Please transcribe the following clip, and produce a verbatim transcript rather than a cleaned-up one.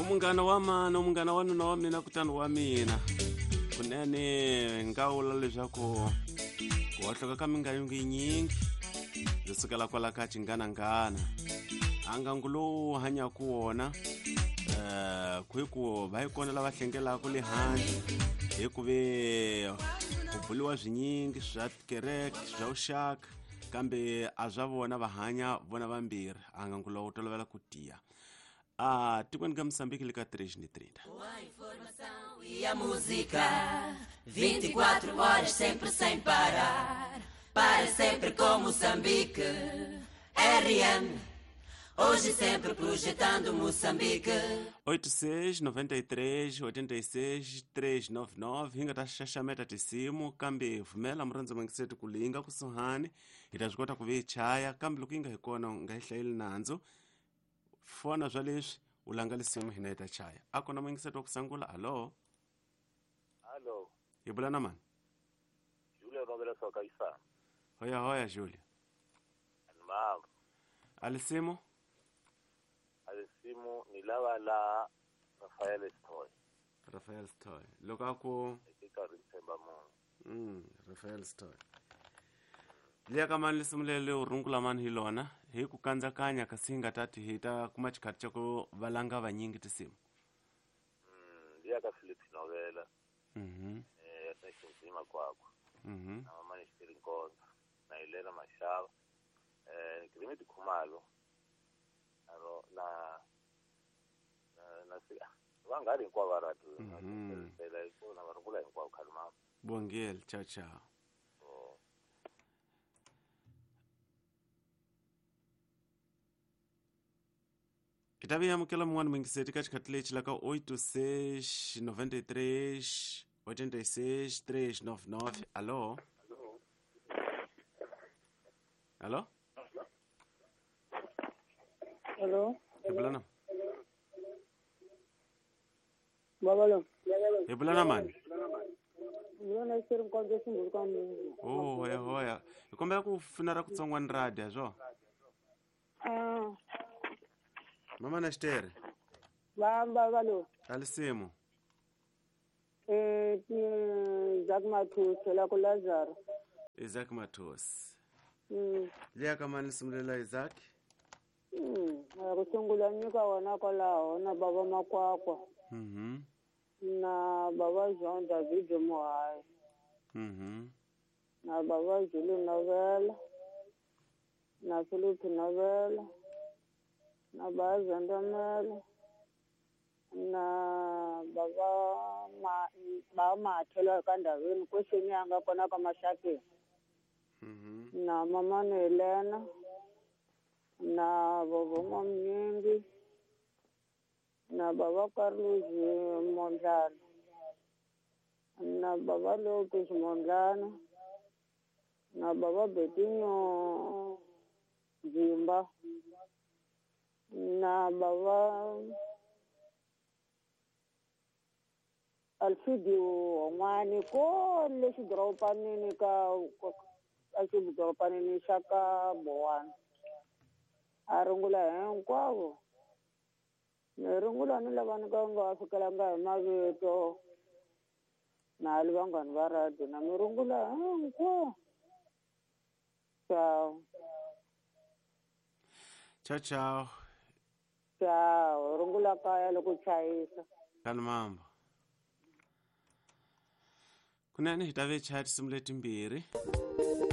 Umungana wa mana umungana wa nuna wa mina kutani wa mina kunene ngawula leswaku wa hloka ka mingayungi nyingi zisukela kwala ka chingana ngana anga ngulo hanya kuona eh kwiku va ikona lava hlengelaka le handle hikuve kubuliwa zwinyingi swa kereke swa ushaka kambe a zwa vona va hanya vona vambirhi anga ngulo u tolovela ku tiya Ah, tikweni ka Moçambique le ka três ni trinta. A informação e a música vinte e quatro horas sempre sem parar. Para sempre com Moçambique. R M hoje sempre projetando Moçambique. oito seis nove três oito seis três nove nove hinga ta xaxameta tisimu kambe vumela murondzo mangiseti kulinga kusuhani hita swi kota ku ve chaya kambe loko yi nga hi kona nga hi hlayeli nandzu fona zwa leswi u langa lisimu hina yi ta chaya a kona mangiseti wa ku sangula alo Alo, hi vula na mani Julia Robela soka isa. hoya hoya Julia Animago. alisimu Alisimu ni lawa la Rafael Stoy. Rafael Stoy loko ako Ikika rimsemba mungu. mm Rafael Stoy liya ka mani lisimu lele u rungula mani hi lona hi ku kandzakanya kasi nga tati hi ta kuma chikati cha ku valanga vanyingi tisimu Mm, liya ka Philip Novela. mhm Eh, yataki nzima kwako. mhm Na mama ni Shiri Nkonza. Na Elena Mashaba. Eh, nikilimiti Khumalo. Aro na na na si vangari kwa varatu. Mhm. Sela iko na varungula kwa kalma. bongel ciao ciao Oh. itavi yamukela mun'wana mingiseti ka chikati lexi la ka oito seis nove três oito seis três nove nove alo alo Hello, hi vula na Babalo. hi vula na mani Ngiyona isiri nkonzo singulu ka mungu. oh hoya hoya hi kombela ku funara ku tsongwani radio zwo Ah, mama na xitere ba babalo. alisimu Eh, ti zakmathu sela ku Lazaro. Isaac Matos Mm. liya ka mani lisimu lela Isaac Mm, ku sungula nyika wona kwalaho na baba Makwakwa mhm na baba Jean David Mohai mhm na baba Julie Novela na Philip Novela na baba Zandamela na baba ma ba mathelo ka ndhaveni ku xinyanga kona ka Mashakeni mhm na mama Helena na baba Mnyingi na baba Carlos Mondlana na baba Lopez Mondlana na baba Betinho Zimba na baba Alfidi Omani ko lexi doropanini ka a xi doropanini xa ka Bowana a rungula hinkwavo ni rungula ni lava ni ka nga fikelanga hi mavito na hali vanghani va radio na mi rungula hinkwavo ciao ciao ciao ciao rungula kaya loko chayisa kalmamba kunani hi ta ve chaya tisimu letimbirhi